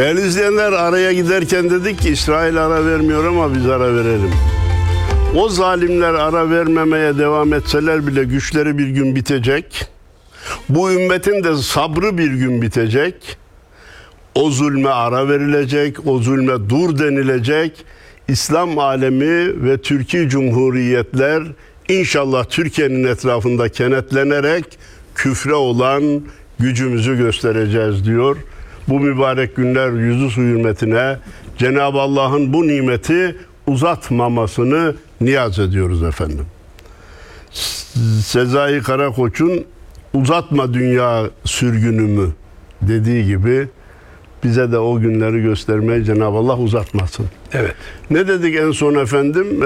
Değerli izleyenler, araya giderken dedik ki İsrail ara vermiyor ama biz ara verelim. O zalimler ara vermemeye devam etseler bile güçleri bir gün bitecek. Bu ümmetin de sabrı bir gün bitecek. O zulme ara verilecek, o zulme dur denilecek. İslam alemi ve Türkiye Cumhuriyetler inşallah Türkiye'nin etrafında kenetlenerek küfre olan gücümüzü göstereceğiz diyor. Bu mübarek günler yüzü su hürmetine Cenab-ı Allah'ın bu nimeti uzatmamasını niyaz ediyoruz efendim. Sezai Karakoç'un uzatma dünya sürgünümü dediği gibi bize de o günleri göstermeyi Cenab-ı Allah uzatmasın. Evet. Ne dedik en son efendim?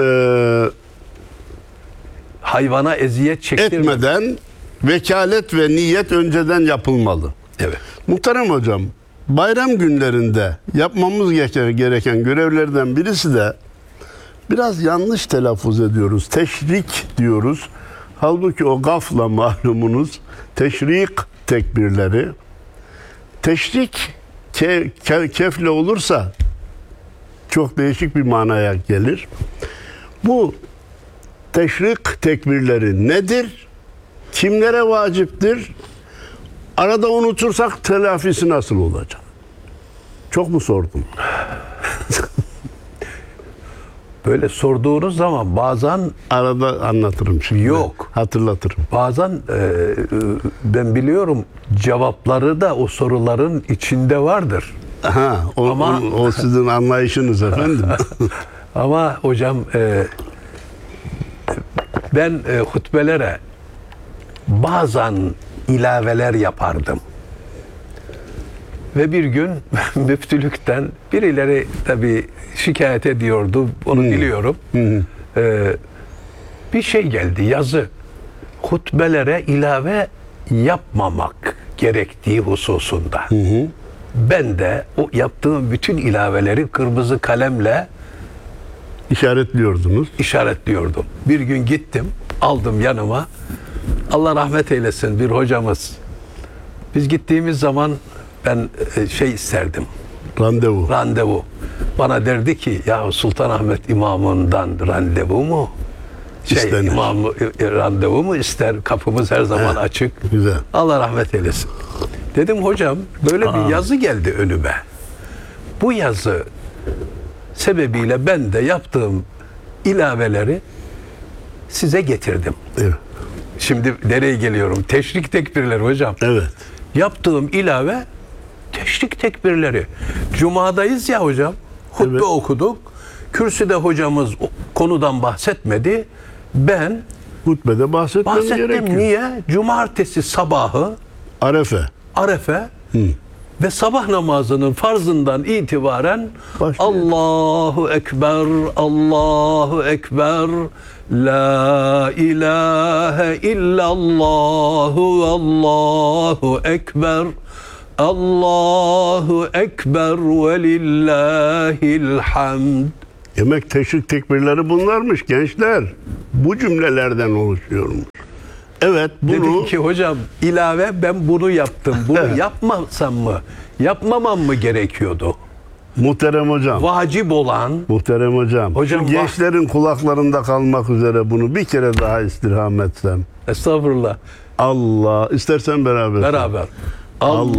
Hayvana eziyet çektirme. Etmeden vekalet ve niyet önceden yapılmalı. Evet. Muhterem hocam, bayram günlerinde yapmamız gereken görevlerden birisi de biraz yanlış telaffuz ediyoruz. Teşrik diyoruz. Halbuki o gafla malumunuz teşrik tekbirleri. Teşrik kefle olursa çok değişik bir manaya gelir. Bu teşrik tekbirleri nedir? Kimlere vaciptir? Arada unutursak telafisi nasıl olacak? Çok mu sordum? Böyle sorduğunuz zaman bazen Arada anlatırım şimdi. Yok. Hatırlatırım. bazen ben biliyorum cevapları da o soruların içinde vardır. Ha, o sizin anlayışınız efendim. Ama hocam ben hutbelere bazen ilaveler yapardım. Ve bir gün müftülükten birileri tabii şikayet ediyordu. Onu biliyorum. Bir şey geldi, yazı. Hutbelere ilave yapmamak gerektiği hususunda. Ben de o yaptığım bütün ilaveleri kırmızı kalemle İşaretliyordunuz. işaretliyordum. Bir gün gittim, aldım yanıma. Allah rahmet eylesin bir hocamız. Biz gittiğimiz zaman ben şey isterdim. Randevu. Bana derdi ki ya Sultanahmet imamından randevu mu? İstenir. İmamı randevu mu ister? Kapımız her zaman açık. Güzel. Allah rahmet eylesin. Dedim hocam böyle bir yazı geldi önüme. Bu yazı sebebiyle ben de yaptığım ilaveleri size getirdim. Evet. Şimdi nereye geliyorum? Teşrik tekbirleri hocam. Evet. Yaptığım ilave teşrik tekbirleri. Cuma'dayız ya hocam. Hutbe Evet. okuduk. Kürsüde hocamız o konudan bahsetmedi. Ben Hutbede bahsetmem gerekiyor. bahsettim. Niye? Cumartesi sabahı Arefe ve sabah namazının farzından itibaren Başlıyor. Allahu Ekber, Allahu Ekber, La ilahe illallahu, Allahu Ekber, Allahu Ekber ve lillahil hamd. Yemek teşrik tekbirleri bunlarmış gençler. Bu cümlelerden oluşuyormuş. Evet, bunu Dedim ki hocam ilave ben bunu yaptım. Bunu yapmasam mı? Yapmamam mı gerekiyordu? muhterem hocam. Vacip olan Muhterem hocam. Hocam, şu gençlerin kulaklarında kalmak üzere bunu bir kere daha istirham etsem. estağfurullah Allah, istersen beraber. beraber. Allah